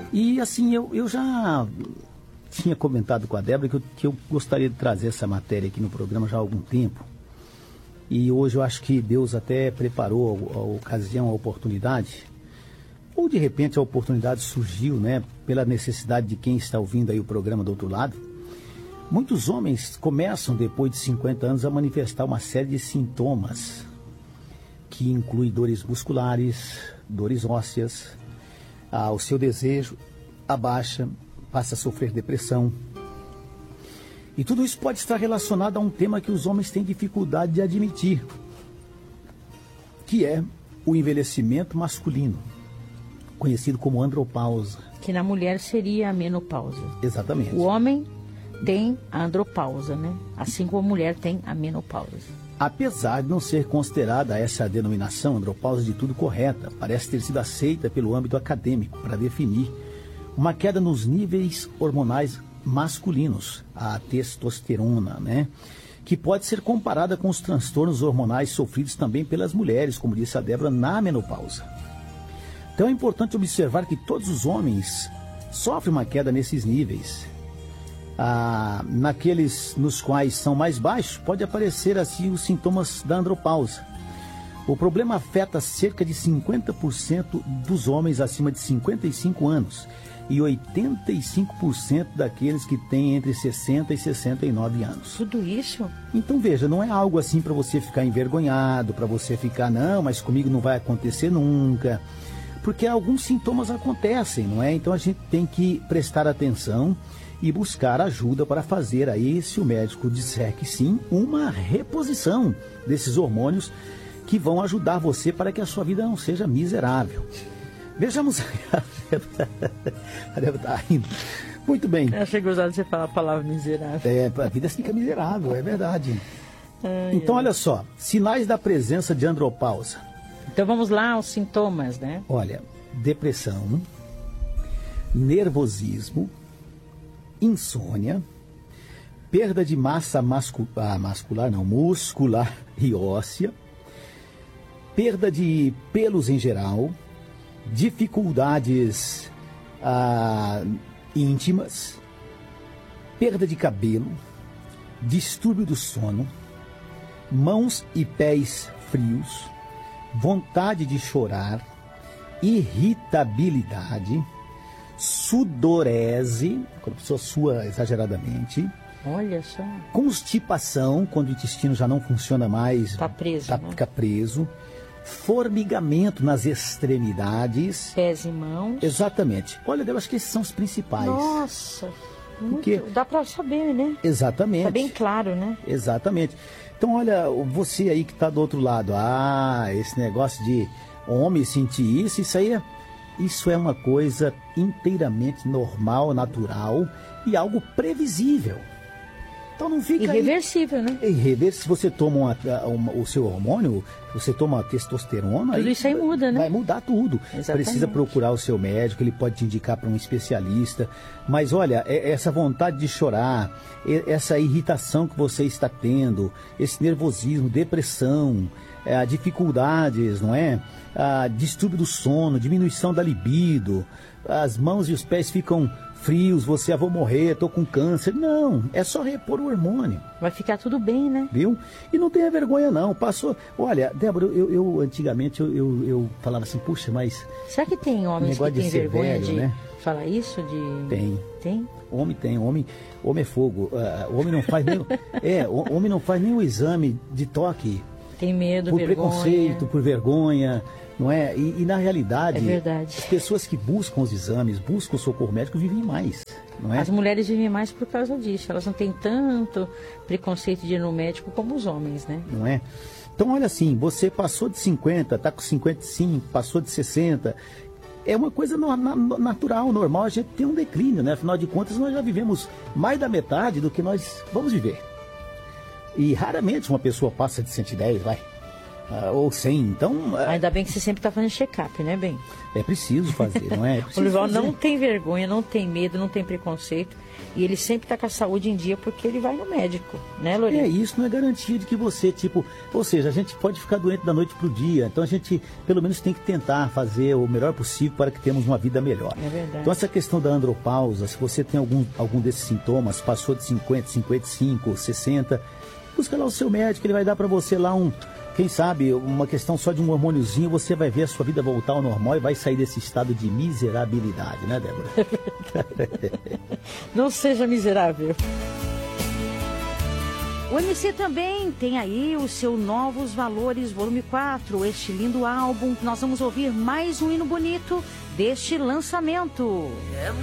E assim, eu já tinha comentado com a Débora que eu gostaria de trazer essa matéria aqui no programa já há algum tempo. E hoje eu acho que Deus até preparou a ocasião, a oportunidade. Ou de repente a oportunidade surgiu, né? Pela necessidade de quem está ouvindo aí o programa do outro lado. Muitos homens começam, depois de 50 anos, a manifestar uma série de sintomas que inclui dores musculares, dores ósseas, o seu desejo abaixa, passa a sofrer depressão. E tudo isso pode estar relacionado a um tema que os homens têm dificuldade de admitir, que é o envelhecimento masculino, conhecido como andropausa. Que na mulher seria a menopausa. Exatamente. O homem tem a andropausa, né? Assim como a mulher tem a menopausa. Apesar de não ser considerada essa denominação andropausa de tudo correta, parece ter sido aceita pelo âmbito acadêmico para definir uma queda nos níveis hormonais masculinos, a testosterona, né? Que pode ser comparada com os transtornos hormonais sofridos também pelas mulheres, como disse a Débora, na menopausa. Então é importante observar que todos os homens sofrem uma queda nesses níveis. Naqueles nos quais são mais baixos, pode aparecer assim os sintomas da andropausa. O problema afeta cerca de 50% dos homens acima de 55 anos e 85% daqueles que têm entre 60 e 69 anos. Tudo isso? Então veja, não é algo assim para você ficar envergonhado, para você ficar, não, mas comigo não vai acontecer nunca. Porque alguns sintomas acontecem, não é? Então a gente tem que prestar atenção e buscar ajuda para fazer aí, se o médico disser que sim, uma reposição desses hormônios que vão ajudar você para que a sua vida não seja miserável. Vejamos. A Débora está rindo. Muito bem. Eu achei gozado de você falar a palavra miserável. A vida fica miserável, é verdade. Então, olha só, sinais da presença de andropausa. Então vamos lá aos sintomas, né? Olha, depressão, nervosismo, insônia, perda de massa muscular e óssea, perda de pelos em geral, dificuldades íntimas, perda de cabelo, distúrbio do sono, mãos e pés frios, vontade de chorar, irritabilidade, sudorese, quando a pessoa sua exageradamente. Olha só. Constipação, quando o intestino já não funciona mais. Está preso, né? Fica preso. Formigamento nas extremidades. Pés e mãos. Exatamente. Olha, eu acho que esses são os principais. Nossa, Porque... dá para saber, né? Exatamente. Está bem claro, né? Exatamente. Então, olha, você aí que está do outro lado. Esse negócio de homem sentir isso é uma coisa inteiramente normal, natural e algo previsível. Então não fica irreversível, né? Se você toma o seu hormônio, você toma a testosterona... Tudo isso aí muda, né? Vai mudar tudo. Exatamente. Precisa procurar o seu médico, ele pode te indicar para um especialista. Mas olha, essa vontade de chorar, essa irritação que você está tendo, esse nervosismo, depressão, dificuldades, não é? Distúrbio do sono, diminuição da libido, as mãos e os pés ficam frios, você, vou morrer, tô com câncer. Não, é só repor o hormônio. Vai ficar tudo bem, né? Viu? E não tenha vergonha não, passou... Olha, Débora, eu antigamente eu falava assim, puxa, mas... Será que tem homens que têm vergonha velho, de né? falar isso? Tem. Tem? Homem é fogo. Homem não faz nem... homem não faz nem o exame de toque. Tem medo, por vergonha. Preconceito, por vergonha, não é? E na realidade, é verdade. As pessoas que buscam os exames, buscam o socorro médico, vivem mais, não é? As mulheres vivem mais por causa disso. Elas não têm tanto preconceito de ir no médico como os homens, né? Não é? Então, olha assim, você passou de 50, está com 55, passou de 60... É uma coisa natural, normal, a gente tem um declínio, né? Afinal de contas, nós já vivemos mais da metade do que nós vamos viver. E raramente uma pessoa passa de 110, vai. ou 100. Então, ainda bem que você sempre está fazendo check-up, né, bem? É preciso fazer, não é? O Lorival não tem vergonha, não tem medo, não tem preconceito. E ele sempre está com a saúde em dia porque ele vai no médico, né, Lorival? Isso não é garantia de que você, ou seja, a gente pode ficar doente da noite para o dia. Então a gente, pelo menos, tem que tentar fazer o melhor possível para que tenhamos uma vida melhor. É verdade. Então essa questão da andropausa, se você tem algum desses sintomas, passou de 50, 55, 60, busca lá o seu médico, ele vai dar para você lá quem sabe, uma questão só de um hormôniozinho, você vai ver a sua vida voltar ao normal e vai sair desse estado de miserabilidade, né, Débora? Não seja miserável. O MC também tem aí o seu Novos Valores, volume 4, este lindo álbum. Nós vamos ouvir mais um hino bonito deste lançamento.